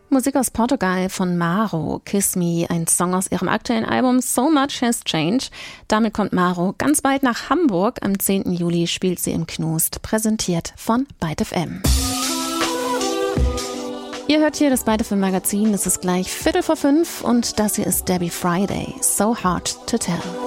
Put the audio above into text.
Musik aus Portugal von Maro, Kiss Me, ein Song aus ihrem aktuellen Album So Much Has Changed. Damit kommt Maro ganz bald nach Hamburg. Am 10. Juli spielt sie im Knust, präsentiert von Byte FM. Ihr hört hier das Byte FM Magazin, es ist gleich 4:45 und das hier ist Debbie Friday, So Hard to Tell.